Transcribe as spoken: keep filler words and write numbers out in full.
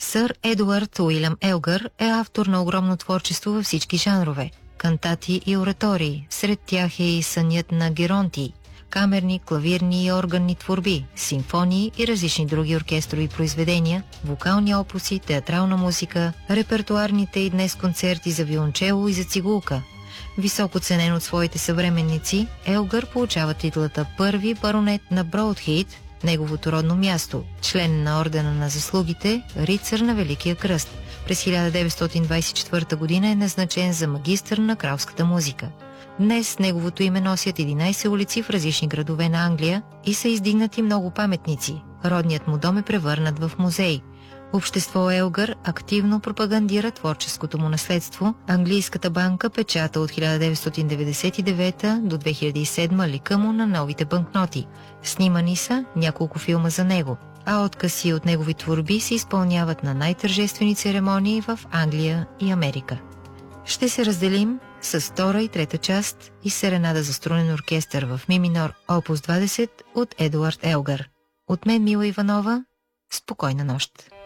Сър Едуард Уилям Елгър е автор на огромно творчество във всички жанрове – кантати и оратории, сред тях е и Сънят на Геронтий, камерни, клавирни и органни творби, симфонии и различни други оркестрови произведения, вокални опуси, театрална музика, репертуарните и днес концерти за виолончело и за цигулка. Високо ценен от своите съвременници, Елгър получава титлата първи баронет на Броудхейт, неговото родно място, член на Ордена на заслугите, рицар на Великия кръст. През хиляда деветстотин двадесет и четвърта година е назначен за магистър на кралската музика. Днес неговото име носят единадесет улици в различни градове на Англия и са издигнати много паметници. Родният му дом е превърнат в музей. Общество Елгър активно пропагандира творческото му наследство. Английската банка печата от хиляда деветстотин деветдесет и девета до две хиляди и седма лика му на новите банкноти. Снимани са няколко филма за него, а откъси от негови творби се изпълняват на най-тържествени церемонии в Англия и Америка. Ще се разделим с втора и трета част и серенада за струнен оркестър в ми минор опус двадесет от Едуард Елгър. От мен Мила Иванова, спокойна нощ!